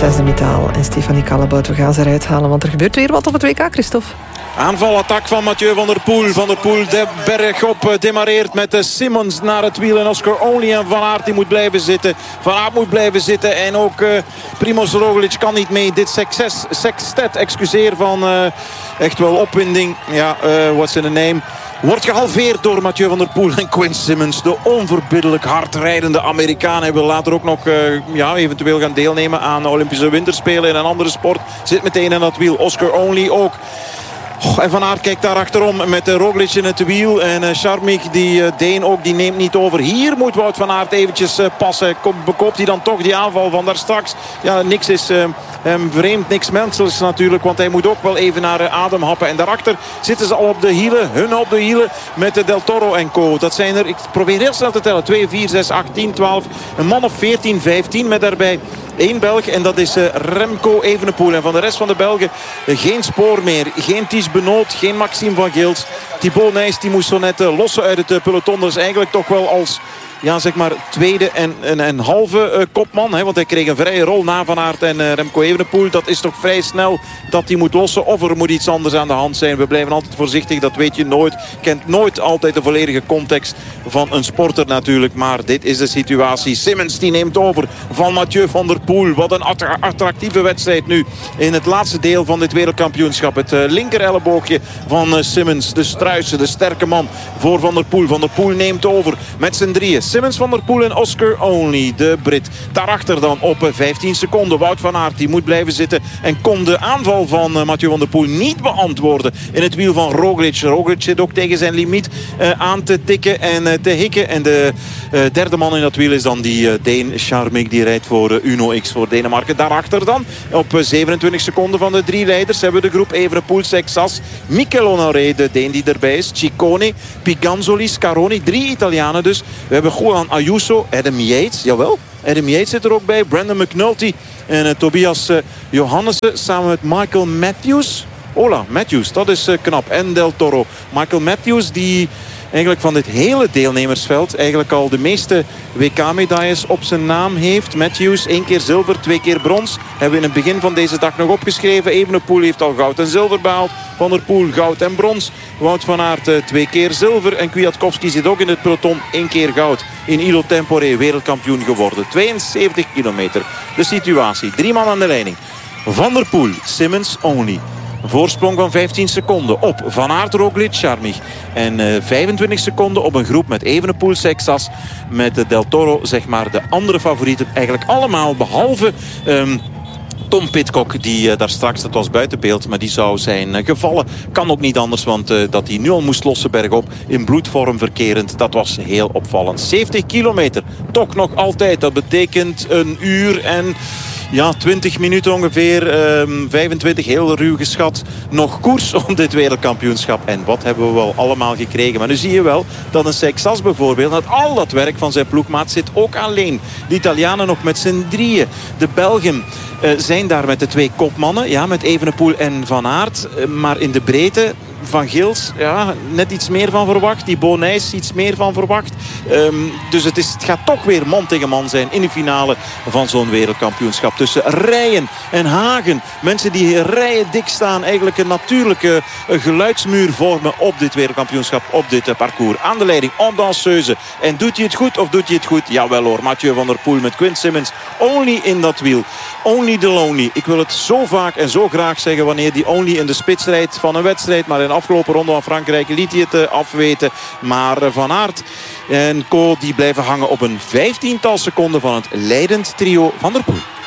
Zesde Metaal en Stefanie Kallebout. We gaan ze eruit halen, want er gebeurt weer wat op het WK, Christophe. Aanval, attack van Mathieu van der Poel. Van der Poel de berg op demareert met Simmons naar het wiel. En Oscar Only en Van Aert die moet blijven zitten. Van Aert moet blijven zitten. En ook Primož Roglič kan niet mee. Dit sextet, excuseer, van echt wel opwinding. Ja, what's in the name? Wordt gehalveerd door Mathieu van der Poel en Quinn Simmons. De onverbiddelijk hardrijdende Amerikaan. Hij wil later ook nog eventueel gaan deelnemen aan de Olympische Winterspelen in een andere sport. Zit meteen aan dat wiel. Oscar Only ook. En Van Aert kijkt daar achterom met Roglič in het wiel. En Charmik, die Deen ook, die neemt niet over. Hier moet Wout van Aert eventjes passen. Bekoopt hij dan toch die aanval van daar straks. Ja, niks is hem vreemd, niks menselijks natuurlijk. Want hij moet ook wel even naar adem happen. En daarachter zitten ze al op de hielen. Hun op de hielen met Del Toro en co. Dat zijn er, ik probeer heel snel te tellen. 2, 4, 6, 8, 10, 12. Een man of 14, 15 met daarbij 1 Belg. En dat is Remco Evenepoel. En van de rest van de Belgen geen spoor meer. Geen Ties Benoot, geen Maxime van Gils. Thibaut Nys die moest zo net lossen uit het peloton. Dat is eigenlijk toch wel als tweede en halve kopman. Hè, want hij kreeg een vrije rol na Van Aert en Remco Evenepoel. Dat is toch vrij snel dat hij moet lossen. Of er moet iets anders aan de hand zijn. We blijven altijd voorzichtig, dat weet je nooit. Kent nooit altijd de volledige context van een sporter natuurlijk. Maar dit is de situatie. Simmons die neemt over van Mathieu van der Poel. Wat een attractieve wedstrijd nu in het laatste deel van dit wereldkampioenschap. Het linker elleboogje van Simmons. De struise, de sterke man voor Van der Poel. Van der Poel neemt over met z'n drieën. Simmons, Van der Poel en Oscar Only, de Brit. Daarachter dan op 15 seconden. Wout van Aert, die moet blijven zitten. En kon de aanval van Mathieu van der Poel niet beantwoorden in het wiel van Roglič. Roglič zit ook tegen zijn limiet aan te tikken en te hikken. En de derde man in dat wiel is dan die Deen Charmik. Die rijdt voor Uno X voor Denemarken. Daarachter dan op 27 seconden van de 3 leiders hebben we de groep Evenepoel, Sexas, Mikel Honoré, de Deen die erbij is, Ciccone, Piganzoli, Scaroni. 3 Italianen dus. We hebben Juan Ayuso, Adam Yates, jawel. Adam Yates zit er ook bij. Brandon McNulty en Tobias Johannessen samen met Michael Matthews. Ola, Matthews, dat is knap. En Del Toro. Michael Matthews die eigenlijk van dit hele deelnemersveld eigenlijk al de meeste WK-medailles op zijn naam heeft. Matthews 1 keer zilver, 2 keer brons. Hebben we in het begin van deze dag nog opgeschreven. Evenepoel heeft al goud en zilver behaald. Van der Poel goud en brons. Wout van Aert 2 keer zilver. En Kwiatkowski zit ook in het peloton 1 keer goud. In Ilo Tempore wereldkampioen geworden. 72 kilometer. De situatie. 3 man aan de leiding. Van der Poel, Simmons, Only. Een voorsprong van 15 seconden op Van Aert, Roglič, Charmig. En 25 seconden op een groep met Evenepoel, Sexas. Met Del Toro, zeg maar, de andere favorieten. Eigenlijk allemaal behalve Tom Pidcock, die daar straks, dat was buiten beeld, maar die zou zijn gevallen. Kan ook niet anders, want dat hij nu al moest lossen bergop, in bloedvorm verkerend, dat was heel opvallend. 70 kilometer, toch nog altijd. Dat betekent 1 uur en 20 minuten ongeveer, 25, heel ruw geschat. Nog koers om dit wereldkampioenschap. En wat hebben we wel allemaal gekregen. Maar nu zie je wel dat een Sexas bijvoorbeeld, dat al dat werk van zijn ploegmaat zit ook alleen. De Italianen nog met z'n drieën. De Belgen zijn daar met de 2 kopmannen. Ja, met Evenepoel en Van Aert. Maar in de breedte Van Gils, net iets meer van verwacht. Die Bonijs iets meer van verwacht. Dus het gaat toch weer man tegen man zijn in de finale van zo'n wereldkampioenschap. Tussen Rijen en Hagen. Mensen die rijen dik staan. Eigenlijk een natuurlijke geluidsmuur vormen op dit wereldkampioenschap. Op dit parcours. Aan de leiding, en danseuse. En doet hij het goed of doet hij het goed? Jawel hoor. Mathieu van der Poel met Quinn Simmons. Only in dat wiel. Only the lonely. Ik wil het zo vaak en zo graag zeggen wanneer die Only in de spits rijdt van een wedstrijd. Maar in de afgelopen ronde van Frankrijk liet hij het afweten. Maar Van Aert en co die blijven hangen op een 15-tal seconden van het leidend trio Van der Poel.